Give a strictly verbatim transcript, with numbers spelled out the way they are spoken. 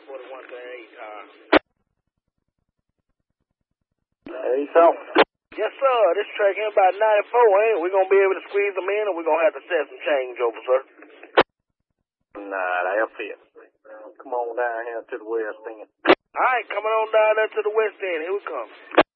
forty-one to eight. Uh... Hey, so? Yes, sir. This track here about ninety-four, ain't it? We gonna be able to squeeze them in, or we gonna have to set some change over, sir? Nah, they'll fit. Come on down here to the west end. All right, coming on down there to the west end. Here we come.